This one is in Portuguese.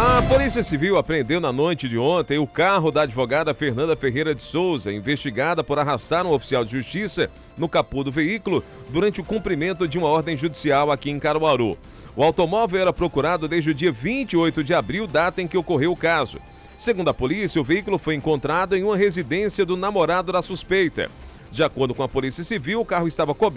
A Polícia Civil apreendeu na noite de ontem o carro da advogada Fernanda Ferreira de Souza, investigada por arrastar um oficial de justiça no capô do veículo durante o cumprimento de uma ordem judicial aqui em Caruaru. O automóvel era procurado desde o dia 28 de abril, data em que ocorreu o caso. Segundo a polícia, o veículo foi encontrado em uma residência do namorado da suspeita. De acordo com a Polícia Civil, o carro estava coberto